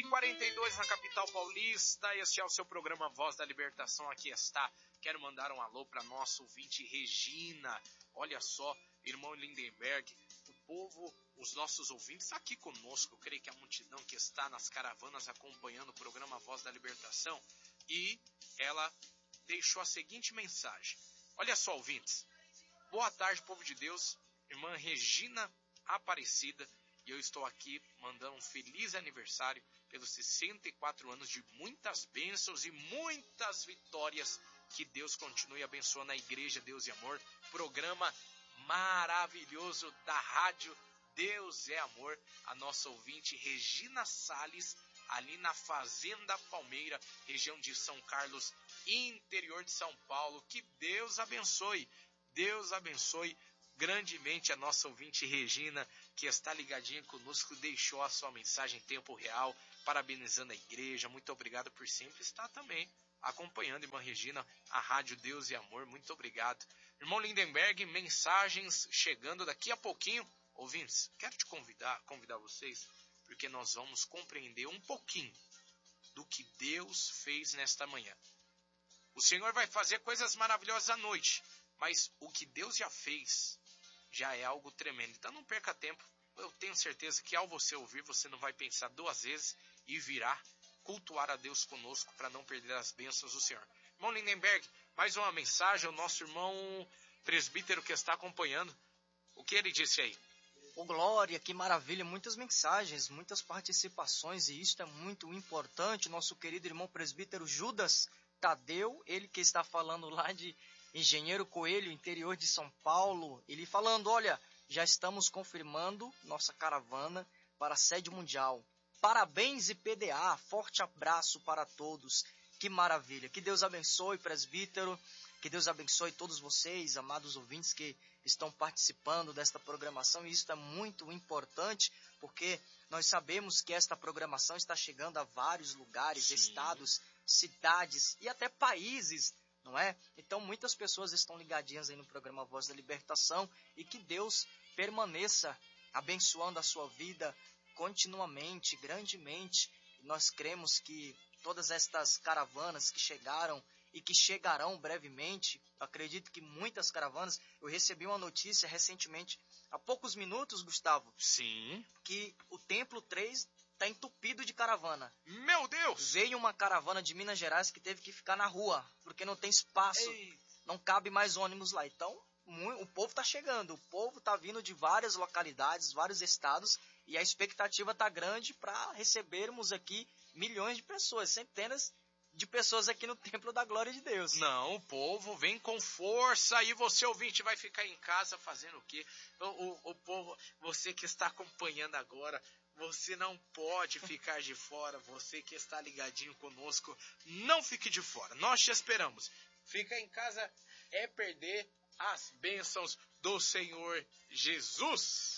9h42 na capital paulista. Este é o seu programa Voz da Libertação. Aqui está. Quero mandar um alô para nossa ouvinte Regina. Olha só, irmão Lindenberg, o povo, os nossos ouvintes aqui conosco. Eu creio que a multidão que está nas caravanas acompanhando o programa Voz da Libertação. E ela deixou a seguinte mensagem. Olha só, ouvintes. Boa tarde, povo de Deus. Irmã Regina Aparecida. E eu estou aqui mandando um feliz aniversário pelos 64 anos de muitas bênçãos e muitas vitórias. Que Deus continue abençoando a Igreja Deus e Amor. Programa maravilhoso da rádio Deus é Amor. A nossa ouvinte Regina Salles, ali na Fazenda Palmeira, região de São Carlos, interior de São Paulo. Que Deus abençoe. Deus abençoe grandemente a nossa ouvinte Regina, que está ligadinha conosco, deixou a sua mensagem em tempo real, parabenizando a igreja. Muito obrigado por sempre estar também acompanhando, irmã Regina, a Rádio Deus e Amor. Muito obrigado. Irmão Lindenberg, mensagens chegando daqui a pouquinho. Ouvintes, quero te convidar vocês, porque nós vamos compreender um pouquinho do que Deus fez nesta manhã. O Senhor vai fazer coisas maravilhosas à noite, mas o que Deus já fez já é algo tremendo. Então não perca tempo. Eu tenho certeza que ao você ouvir, você não vai pensar duas vezes e virá cultuar a Deus conosco para não perder as bênçãos do Senhor. Irmão Lindenberg, mais uma mensagem. O nosso irmão presbítero que está acompanhando. O que ele disse aí? Ô glória, que maravilha. Muitas mensagens, muitas participações. E isso é muito importante. Nosso querido irmão presbítero Judas Tadeu, ele que está falando lá de Engenheiro Coelho, interior de São Paulo, ele falando, olha, já estamos confirmando nossa caravana para a sede mundial. Parabéns, IPDA, forte abraço para todos. Que maravilha. Que Deus abençoe, presbítero. Que Deus abençoe todos vocês, amados ouvintes que estão participando desta programação. E isso é muito importante, porque nós sabemos que esta programação está chegando a vários lugares, sim, estados, cidades e até países, não é? Então muitas pessoas estão ligadinhas aí no programa Voz da Libertação, e que Deus permaneça abençoando a sua vida continuamente, grandemente. E nós cremos que todas estas caravanas que chegaram e que chegarão brevemente, acredito que muitas caravanas, eu recebi uma notícia recentemente, há poucos minutos, Gustavo, sim, que o Templo 3 está entupido de caravana. Meu Deus! Veio uma caravana de Minas Gerais que teve que ficar na rua, porque não tem espaço. Ei. Não cabe mais ônibus lá. Então, o povo está chegando, o povo está vindo de várias localidades, vários estados, e a expectativa está grande para recebermos aqui milhões de pessoas, centenas de pessoas aqui no Templo da Glória de Deus. Não, o povo vem com força, e você, ouvinte, vai ficar em casa fazendo o quê? O povo, você que está acompanhando agora, você não pode ficar de fora. Você que está ligadinho conosco, não fique de fora. Nós te esperamos. Ficar em casa é perder as bênçãos do Senhor Jesus.